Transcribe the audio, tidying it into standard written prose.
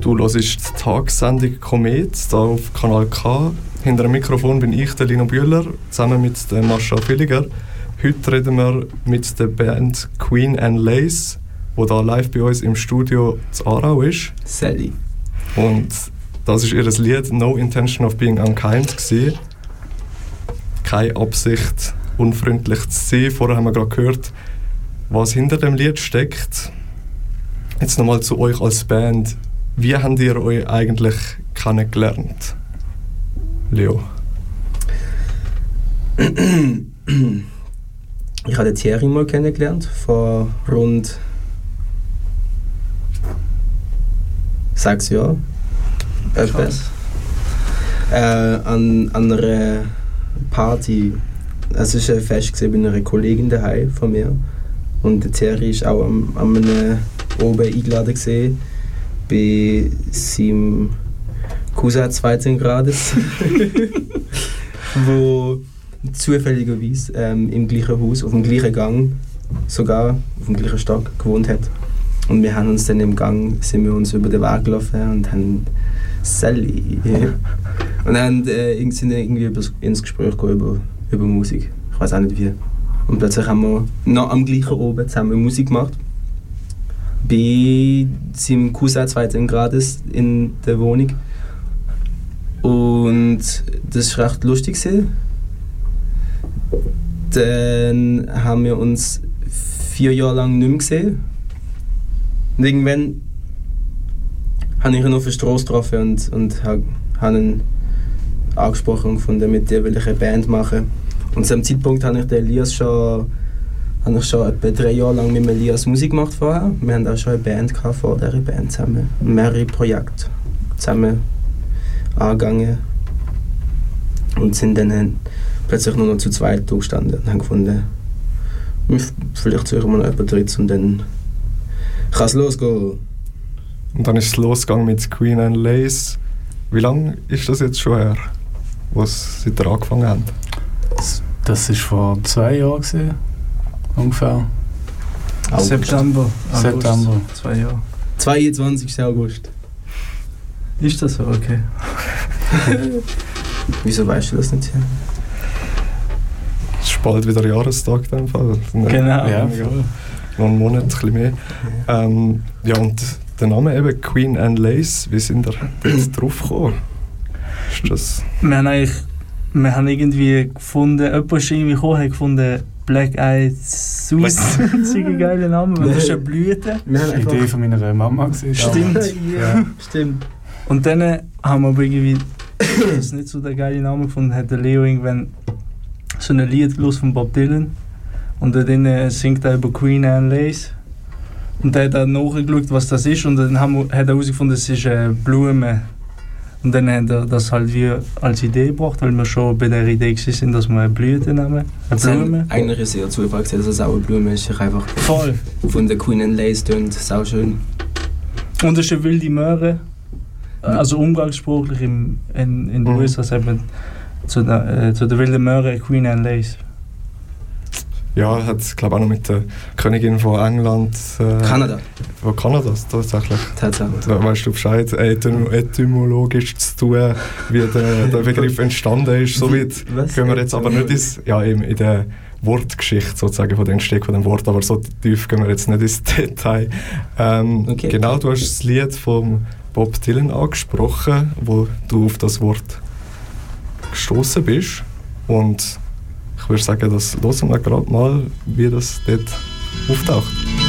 Du hörst die Tagessendung Komet hier auf Kanal K. Hinter dem Mikrofon bin ich, der Lino Bühler, zusammen mit der Mascha Villiger. Heute reden wir mit der Band Queen and Lace, die hier live bei uns im Studio zu Aarau ist. Sally. Und das ist ihr Lied «No Intention of Being Unkind» gewesen. Keine Absicht, unfreundlich zu sein. Vorher haben wir gerade gehört, was hinter dem Lied steckt. Jetzt nochmal zu euch als Band. Wie habt ihr euch eigentlich kennengelernt? Leo? Ich habe den Thierry mal kennengelernt, vor rund 6 Jahren. Etwas. An einer Party. Es war ein Fest bei einer Kollegin daheim von mir. Und der Thierry war auch an einem oben eingeladen gewesen, bei seinem Cousin 2. Grades, wo zufälligerweise im gleichen Haus, auf dem gleichen Gang, sogar auf dem gleichen Stock gewohnt hat. Und wir haben uns dann im Gang uns über den Weg gelaufen und haben Sally. Und dann sind irgendwie ins Gespräch gekommen über Musik. Ich weiß auch nicht wie. Und plötzlich haben wir noch am gleichen oben zusammen Musik gemacht. Bei seinem Cousin 2. Grades in der Wohnung. Und das war recht lustig. Dann haben wir uns 4 Jahre lang nicht mehr gesehen. Und irgendwann habe ich ihn auf der Straße getroffen und habe ihn angesprochen und gefunden, mit dir will ich eine Band machen. Und zu dem Zeitpunkt habe ich schon etwa 3 Jahre lang mit Elias Musik gemacht vorher. Wir hatten auch schon eine Band vor dieser Band zusammen. Mehrere Projekte zusammen angegangen. Und sind dann plötzlich nur noch zu zweit gestanden und haben gefunden, vielleicht suchen wir noch jemanden Drittes und dann kann es losgehen. Und dann ist es losgegangen mit Queen and Lace. Wie lange ist das jetzt schon her, seit ihr angefangen habt? Das war vor 2 Jahren gewesen, ungefähr. August. September. 2 Jahre. 22. August. Ist das so? Okay. Wieso weißt du das nicht hier? Es ist bald wieder Jahrestag in dem Fall. Genau. Ja, voll. Noch einen Monat, ein bisschen mehr. Ja, und der Name eben Queen and Lace, wie sind ihr dort drauf gekommen? Ist das... Wir haben irgendwie gefunden, jemand ist irgendwie gekommen, hat gefunden, Black Eyed Susan, das ist ein geiler Name, das ist eine Blüte. Das war die Idee von meiner Mama gewesen. Stimmt. Ja, stimmt. Und dann haben wir aber irgendwie das nicht so der geile Name gefunden, hat der Leo irgendwann so ein Lied gelesen von Bob Dylan und dann singt er über Queen and Lace. Und dann hat er nachgeschaut, was das ist und dann hat er herausgefunden, es ist eine Blume. Und dann hat er das halt wie als Idee gebracht, weil wir schon bei der Idee waren, dass wir eine Blüte nehmen. Eine Blume. Eigentlich ist es eher Zufall, dass es auch eine Blume ist. Ich einfach voll. Von der Queen and Lace tönt sau schön. Und es ist eine wilde Möhre. Also umgangssprachlich in den USA sagt man zu der wilden Möhre Queen and Lace. Ja, hat glaube auch noch mit der Königin von England. Kanada. Von Kanada tatsächlich. Tatsache. Da weißt du Bescheid, etymologisch zu tun, wie der Begriff entstanden ist. So weit gehen wir jetzt aber nicht in der Wortgeschichte sozusagen von der Entstehung von dem Wort, aber so tief gehen wir jetzt nicht ins Detail. Okay. Genau, du hast das Lied von Bob Dylan angesprochen, wo du auf das Wort gestoßen bist. Und ich würde sagen, das hören wir gerade mal, wie das dort auftaucht.